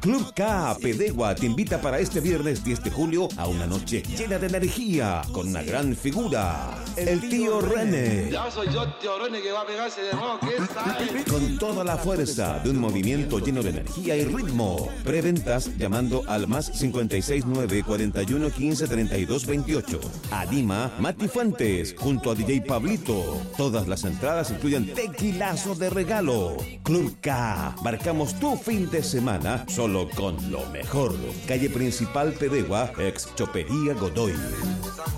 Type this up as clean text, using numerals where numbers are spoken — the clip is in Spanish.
Club K Pedegua te invita para este viernes 10 de julio a una noche llena de energía con una gran figura, el tío René. Ya soy yo, tío René, que va a pegarse de nuevo. ¿Qué tal? Con toda la fuerza de un movimiento lleno de energía y ritmo. Preventas llamando al más 569 41 15 32 28. Anima Mati Fuentes junto a DJ Pablito. Todas las entradas incluyen tequilazo de regalo. Club K. Marcamos tu fin de semana solo con lo mejor. Calle Principal Pedegua, ex Chopería Godoy.